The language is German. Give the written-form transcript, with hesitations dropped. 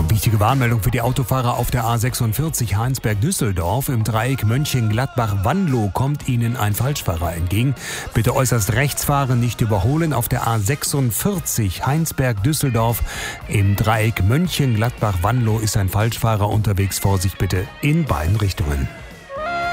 Wichtige Warnmeldung für die Autofahrer auf der A46 Heinsberg-Düsseldorf. Im Dreieck Mönchengladbach-Wanlo kommt Ihnen ein Falschfahrer entgegen. Bitte äußerst rechts fahren, nicht überholen. Auf der A46 Heinsberg-Düsseldorf im Dreieck Mönchengladbach-Wanlo ist ein Falschfahrer unterwegs. Vorsicht bitte in beiden Richtungen.